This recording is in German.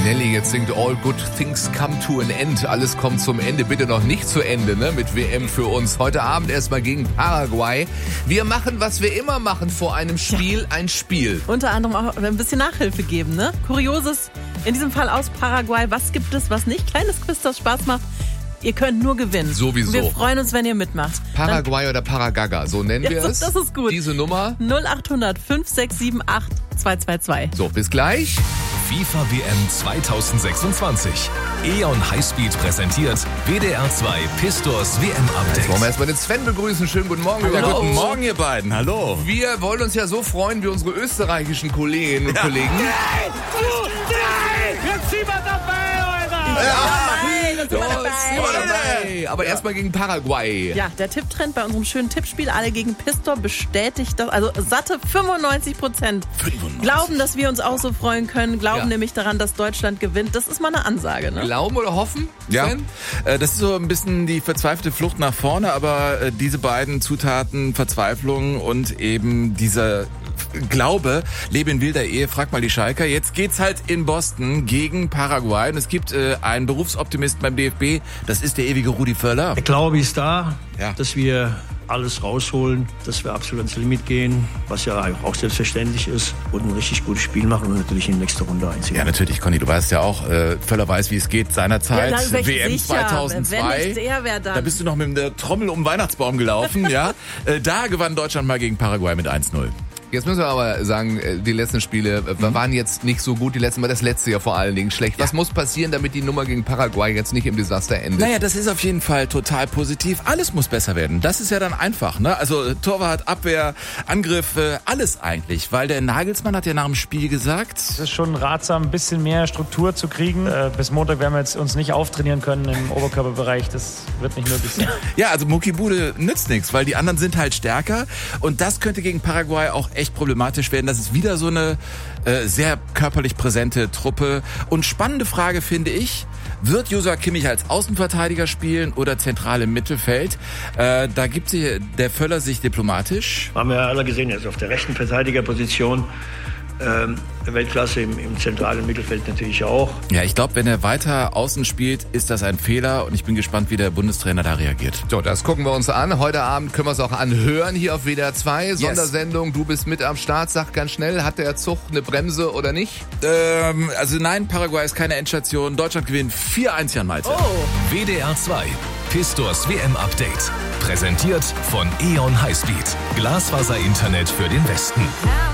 Nelly jetzt singt All Good Things Come to an End. Alles kommt zum Ende, bitte noch nicht zu Ende, ne? Mit WM für uns. Heute Abend erstmal gegen Paraguay. Wir machen, was wir immer machen vor einem Spiel, ein Spiel. Unter anderem auch ein bisschen Nachhilfe geben, ne? Kurioses, in diesem Fall aus Paraguay. Was gibt es, was nicht? Kleines Quiz, das Spaß macht. Ihr könnt nur gewinnen. Sowieso. Wir freuen uns, wenn ihr mitmacht. Paraguay oder Paragaga, so nennen wir es. Das ist gut. Diese Nummer 0800 5678 222. So, bis gleich. FIFA WM 2026. E.ON Highspeed präsentiert WDR 2 Pistors WM-Update. Wollen wir erstmal den Sven begrüßen. Schönen guten Morgen. Ja, guten Morgen, ihr beiden. Hallo. Wir wollen uns ja so freuen wie unsere österreichischen Kolleginnen und Kollegen. 3, 2, 1, jetzt sind wir dabei, Alter! Aber erstmal gegen Paraguay. Ja, der Tipptrend bei unserem schönen Tippspiel, alle gegen Pistor, bestätigt das. Also satte 95% glauben, dass wir uns auch so freuen können, glauben nämlich daran, dass Deutschland gewinnt. Das ist mal eine Ansage, ne? Glauben oder hoffen? Ja, Sven? das ist so ein bisschen die verzweifelte Flucht nach vorne, aber diese beiden Zutaten, Verzweiflung und eben dieser Glaube, lebe in wilder Ehe, frag mal die Schalker. Jetzt geht's halt in Boston gegen Paraguay und es gibt einen Berufsoptimisten beim DFB, das ist der ewige Rudi Völler. Der Glaube ist da, Ja. dass wir alles rausholen, dass wir absolut ans Limit gehen, was ja auch selbstverständlich ist, und ein richtig gutes Spiel machen und natürlich in die nächste Runde einziehen. Ja, natürlich, Conny, du weißt ja auch, Völler weiß, wie es geht seinerzeit. Ja, da bin ich WM sicher. 2002. Wenn nicht der, wer dann? Da bist du noch mit der Trommel um den Weihnachtsbaum gelaufen, ja. Da gewann Deutschland mal gegen Paraguay mit 1-0. Jetzt müssen wir aber sagen, die letzten Spiele waren jetzt nicht so gut. Das letzte Jahr vor allen Dingen schlecht. Was muss passieren, damit die Nummer gegen Paraguay jetzt nicht im Desaster endet? Naja, das ist auf jeden Fall total positiv. Alles muss besser werden. Das ist ja dann einfach, ne? Also Torwart, Abwehr, Angriff, alles eigentlich. Weil der Nagelsmann hat ja nach dem Spiel gesagt... Es ist schon ratsam, ein bisschen mehr Struktur zu kriegen. Bis Montag werden wir jetzt uns nicht auftrainieren können im Oberkörperbereich. Das wird nicht möglich sein. Ja, also Muckibude nützt nichts, weil die anderen sind halt stärker. Und das könnte gegen Paraguay auch echt problematisch werden. Das ist wieder so eine sehr körperlich präsente Truppe. Und spannende Frage finde ich, wird Joshua Kimmich als Außenverteidiger spielen oder zentral im Mittelfeld? Da gibt der Völler sich diplomatisch. Haben wir ja alle gesehen, er ist auf der rechten Verteidigerposition. Weltklasse im zentralen Mittelfeld natürlich auch. Ja, ich glaube, wenn er weiter außen spielt, ist das ein Fehler und ich bin gespannt, wie der Bundestrainer da reagiert. So, das gucken wir uns an. Heute Abend können wir es auch anhören hier auf WDR 2. Yes. Sondersendung, du bist mit am Start. Sag ganz schnell, hat der Zug eine Bremse oder nicht? Also nein, Paraguay ist keine Endstation. Deutschland gewinnt 4-1 Jan Malte. WDR 2 Pistors WM-Update. Präsentiert von E.ON Highspeed. Glasfaser-Internet für den Westen.